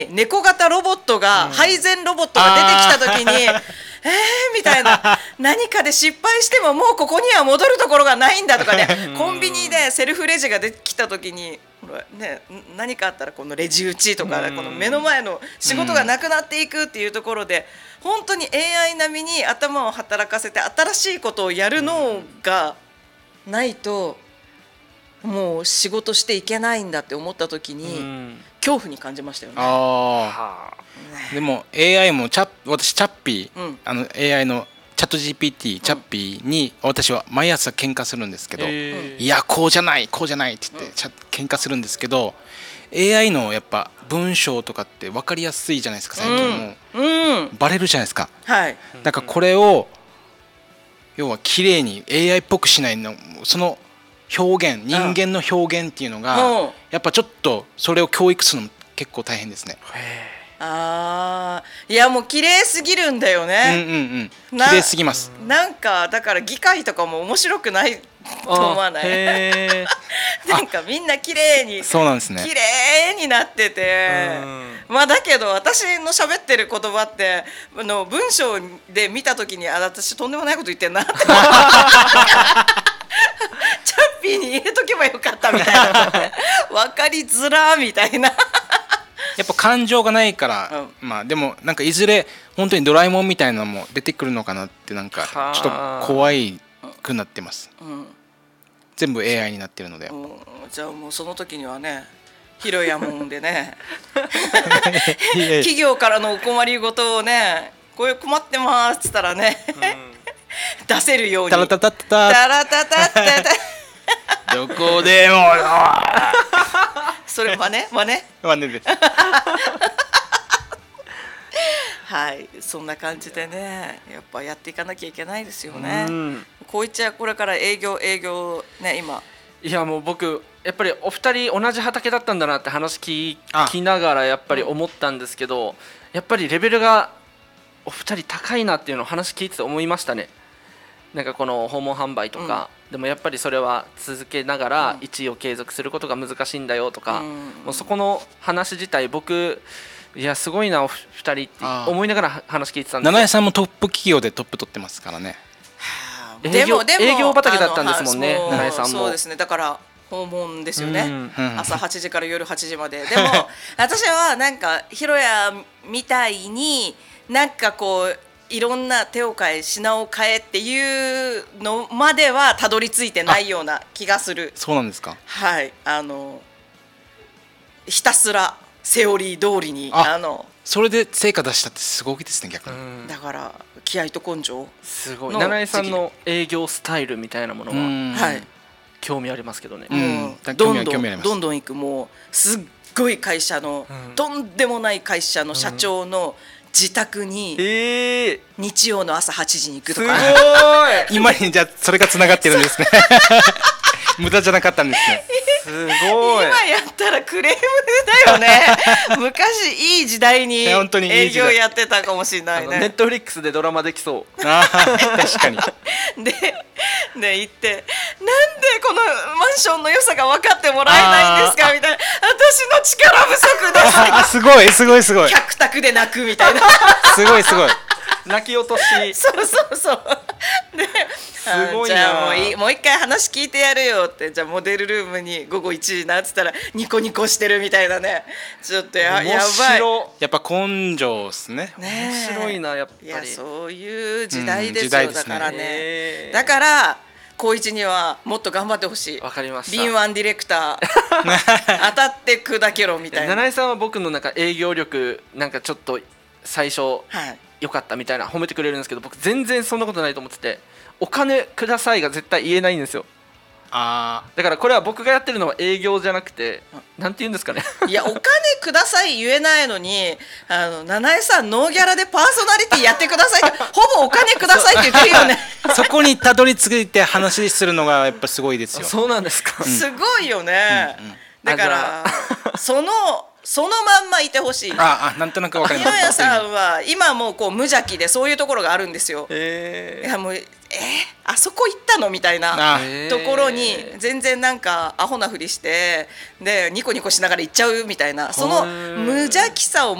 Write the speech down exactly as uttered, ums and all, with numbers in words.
猫型ロボットが、うん、配膳ロボットが出てきた時にえーみたいな何かで失敗してももうここには戻るところがないんだとかねコンビニでセルフレジができた時にね、何かあったらこのレジ打ちとかこの目の前の仕事がなくなっていくっていうところで本当に エーアイ 並みに頭を働かせて新しいことをやるのがないともう仕事していけないんだって思った時に恐怖に感じましたよね。 あー、でも エーアイ もチャ私チャッピー、うん、あの エーアイ のチャット ジーピーティー チャッピーに私は毎朝喧嘩するんですけど、いやこうじゃないこうじゃないって言って喧嘩するんですけど、 エーアイ のやっぱ文章とかって分かりやすいじゃないですか最近もう、うん、バレるじゃないですか、はい、だからこれを要は綺麗に エーアイ っぽくしないのその表現人間の表現っていうのがやっぱちょっとそれを教育するのも結構大変ですね。 あーいやもう綺麗すぎるんだよね、 うんうんうん、綺麗すぎます。 なんかだから議会とかも面白くないと思わないへなんかみんな綺麗にそうなんですね綺麗になってて、まあだけど私の喋ってる言葉ってあの文章で見た時にあ私とんでもないこと言ってんなってチャッピーに入れとけばよかったみたいな分かりづらみたいなやっぱ感情がないから、うん、まあでもなんかいずれ本当にドラえもんみたいなのも出てくるのかなってなんかちょっと怖いくなってます、うん、全部 エーアイ になってるので、うん、 じゃあもうその時にはねヒロヤモンでね企業からのお困りごとをねこういう困ってますっつったらね、うん、出せるようにタラタタッタタラタタッタタどこでもそれ真似真似真似ですはい、そんな感じでねやっぱやっていかなきゃいけないですよね。こういっちゃこれから営業営業ね今いやもう僕やっぱりお二人同じ畑だったんだなって話聞きながらやっぱり思ったんですけど、やっぱりレベルがお二人高いなっていうのを話聞いてて思いましたね。なんかこの訪問販売とか、うん、でもやっぱりそれは続けながらいちいを継続することが難しいんだよとか、うん、もうそこの話自体僕いやすごいなお二人って思いながら話聞いてたんですよ。 七重さんもトップ企業でトップ取ってますからね。 営業、でも営業畑だったんですもんね七重さんも。 そうですね、だから訪問ですよね、うん、朝はちじから夜はちじまで。でも私はなんかヒロヤみたいになんかこういろんな手を変え品を変えっていうのまではたどり着いてないような気がする。 そうなんですか。 はい、あのひたすらセオリー通りにああのそれで成果出したってすごいですね逆に。 だから気合と根性すごい。七重さんの営業スタイルみたいなものははい興味ありますけどね。 うん、どんどんどんどんいくもうすっごい会社の、うん、とんでもない会社の社長の自宅に日曜の朝はちじに行くとか、 すごい今にじゃあそれがつながってるんですね無駄じゃなかったんですね。 すごい。 今やったらクレームだよね昔いい時代に営業やってたかもしれないね。 ネットフリックスでドラマできそう。 あ確かにでで行ってなんでこのマンションの良さが分かってもらえないんですかみたいな、私の力不足ですあすごいすごいすごい客宅で泣くみたいなすごいすごい泣き落としそうそうそうですごいな。じゃあもういいもう一回話聞いてやるよって、じゃあモデルルームにごごいちじなっつったらニコニコしてるみたいなね。ちょっと や, やばいやっぱ根性っすね。 面白いなやっぱり。いやそういう時代ですよ、うん、だからねだから光一にはもっと頑張ってほしい。 わかりました。 敏腕ディレクター当たって砕けろみたいな。 七重さんは僕のなんか営業力なんかちょっと最初、はい良かったみたいな褒めてくれるんですけど、僕全然そんなことないと思ってて、お金くださいが絶対言えないんですよ。 あだからこれは僕がやってるのは営業じゃなくて、なんて言うんですかねいやお金ください言えないのに、あの七重さんノーギャラでパーソナリティやってくださいってほぼお金くださいって言ってるよねそこにたどり着いて話するのがやっぱすごいですよ。 そうなんですか。 すごいよね、うんうん、だからそのそのまんまいてほしい。 ああ、なんとなくわかります。 二宮さんは今もうこう無邪気でそういうところがあるんですよ。 えー、 いやもうえー、あそこ行ったのみたいなところに全然なんかアホなふりしてでニコニコしながら行っちゃうみたいな、その無邪気さを